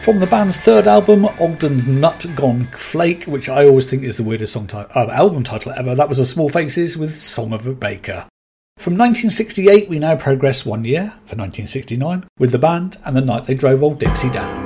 From the band's third album, Ogden's Nut Gone Flake, which I always think is the weirdest album title ever, that was The Small Faces with Song of a Baker. From 1968, we now progress 1 year, for 1969, with the band and the night they drove Old Dixie down.